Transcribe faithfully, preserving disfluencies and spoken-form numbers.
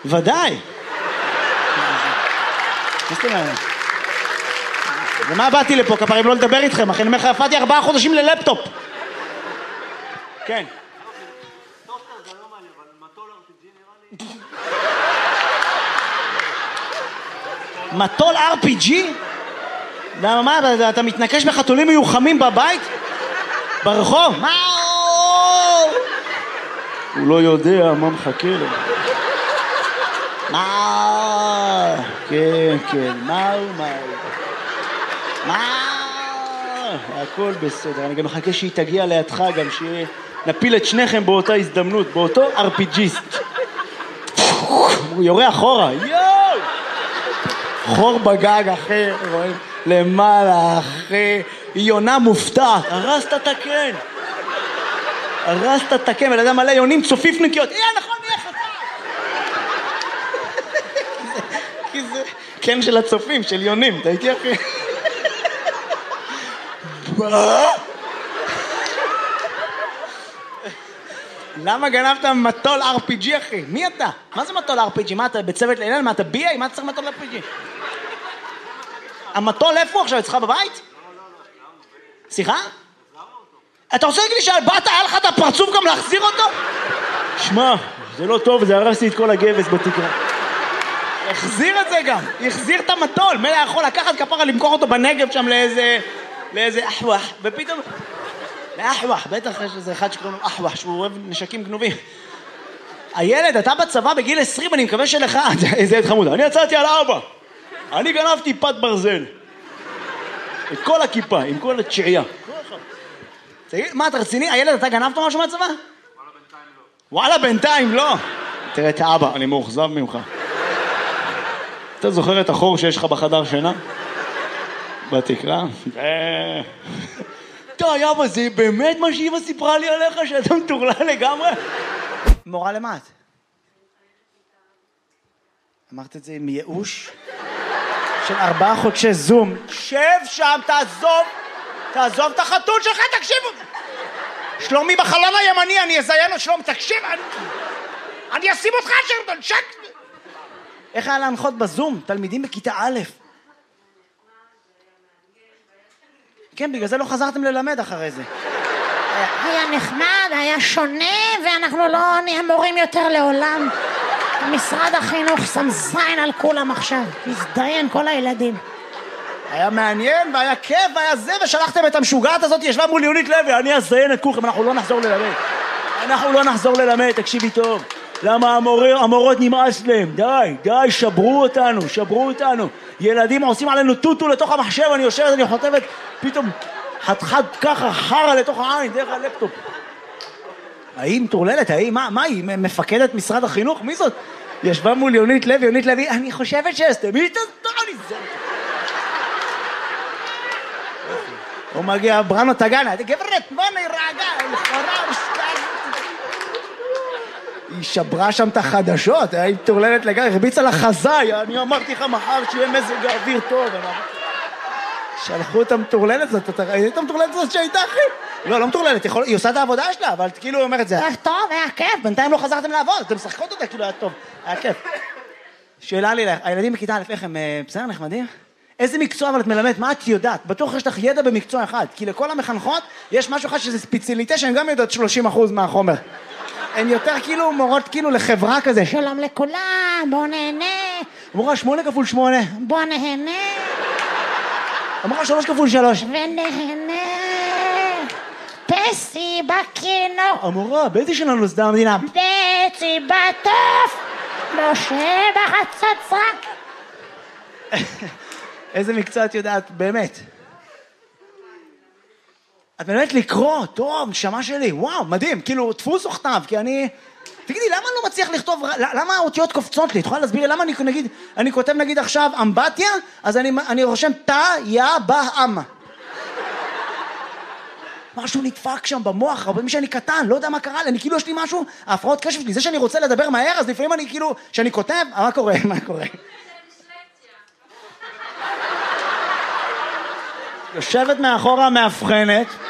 ודאי. מה זאת אומרת? ומה באתי לפה? כפרים לא לדבר איתכם, אחי, אני אומר לך, יפעתי ארבעה חודשים ללפטופ. כן. מטול אר פי ג'י? למה מה, אתה מתנקש בחתולים מיוחמים בבית? ברחוב? מה? הוא לא יודע מה מחכה לו. מה? כן, כן, מה הוא, מה הוא? מה? הכל בסדר, אני גם מחכה שהיא תגיע לידך גם, שנפיל את שניכם באותה הזדמנות, באותו אר פי ג'יסט. הוא יורה אחורה, יואו! חור בגג אחי, רואים? למעלה אחי, יונה מופתעת, הרסת את הקן. הרסת את הקן, ולדע מלא יונים צופיף נקיות, אה נכון, נהיה חצה. כי זה קן של הצופים, של יונים, אתה איתי אחי? מה? למה גנבת מטול אר פי ג'י אחי? מי אתה? מה זה מטול אר פי ג'י? מה אתה בצוות לילל? מה אתה בי איי? מה אתה צריך מטול אר פי ג'י? המטול איפה עכשיו? אצלך בבית? סליחה? אתה רוצה להגיד לי שבאת היה לך את הפרצוף גם להחזיר אותו? שמע, זה לא טוב, זה הרסתי את כל הגבס בתקרה. החזיר את זה גם, החזיר את המטול. מלא יכול לקחת כפרה למכור אותו בנגב שם לאיזה לאיזה אחווח, ופתאום לאחווח, בטח יש איזה אחד שקוראים לו אחווח שהוא אוהב נשקים גנובים. הילד, אתה בצבא בגיל עשרים, אני מקווה שלך, איזה ילד חמוד, אני יצאתי על אבא, אני גנבתי פת ברזל, את כל הכיפה, עם כל התשיעייה. מה, אתה רציני? הילד, אתה גנבת משהו מהצבא? וואלה, בינתיים לא. וואלה, בינתיים לא. תראה את האבא, אני מאוכזב ממך. אתה זוכר את החור שיש לך בחדר שינה? בתקרה? די, אבא, זה באמת מה שאמא סיפרה לי עליך, שאתה מטורלל לגמרי? מורה למה את? אמרת את זה עם ייאוש? של ארבעה חודשי זום. שב שם, תעזוב, תעזוב את החתול שלך, תקשיבו. שלומי בחלון הימני, אני אזיין את שלומי, תקשיב, אני, אני אשים אותך שרדון, שק. איך היה להנחות בזום? תלמידים בכיתה א'. כן, בגלל זה לא חזרתם ללמד אחרי זה. היה נחמד, היה שונה, ואנחנו לא נהיה מורים יותר לעולם. משרד החינוך שם זין על כולם עכשיו, הזדיין כל הילדים. היה מעניין והיה כיף והיה זה, ושלחתם את המשוגעת הזאת, ישבה מול יונית לוי, אני אזיין את כולכם, אנחנו לא נחזור ללמד. אנחנו לא נחזור ללמד, תקשיבי טוב. למה המור... המורות נמאס להם? די, די, שברו אותנו, שברו אותנו. ילדים עושים עלינו טוטו לתוך המחשב, אני יושבת, אני חוטבת, פתאום חד-חד ככה, חרה לתוך העין, דרך הלפטופ. ההיא מטורללת, ההיא, מה, מה היא? מפקדת משרד החינוך? מי זאת? ישבה מול יונית לוי, יונית לוי, אני חושבת שאסתם, מי תסתור לי זה? הוא מגיע, בראנו תגנה, גברת, בוא נרגע, לכאורה, היא שברה שם את החדשות, היא מטורללת לגמרי, הרביצה לחזאי, אני אמרתי לך מחר שיהיה מזג האוויר טוב, שלחו את המטורללת הזאת, אתה ראית את המטורללת הזאת שהייתה אחי? לא, לא מטורללת, היא עושה את העבודה שלה, אבל כאילו היא אומרת, זה היה טוב, היה כיף, בינתיים לא חזרתם לעבוד, אתם משחקות אותה, כאילו היה טוב, היה כיף. שאלה לי, הילדים בכיתה א', איך הם בסדר, נחמדים? איזה מקצוע אבל את מלמדת, מה את יודעת? בטוח יש לך ידע במקצוע אחד, כי לכל המחנכות יש משהו אחד שזה ספציאליטה שהן גם יודעות שלושים אחוז מהחומר. הן יותר כאילו מורות כאילו לחברה כזה, שלום לכולם, בוא נהנה. אמורה שמונה כפול שמונה. בוא נהנה. אמורה שלוש כפול שלוש. ונהנה. פסי בקינו. אמורה, באיזה שנה נוסדה המדינה? פסי בטוף. משה בחצוצרה. איזה מקצוע את יודעת, באמת? את מלמדת לקרוא, טוב, נשמה שלי, וואו, מדהים, כאילו, תפוס וכתב, כי אני... תגידי, למה אני לא מצליח לכתוב, למה האותיות קופצות לי? תוכל להסביר לי, למה אני נגיד, אני כותב נגיד עכשיו אמבטיה, אז אני, אני רושם תא, יא, באם. משהו נדפק שם במוח, הרבה מי שאני קטן, לא יודע מה קרה לי, אני כאילו יש לי משהו, ההפרעות קשב שלי, זה שאני רוצה לדבר מהר, אז לפעמים אני כאילו, שאני כותב, מה קורה, מה קורה? יושבת מאחורה מאבחנת,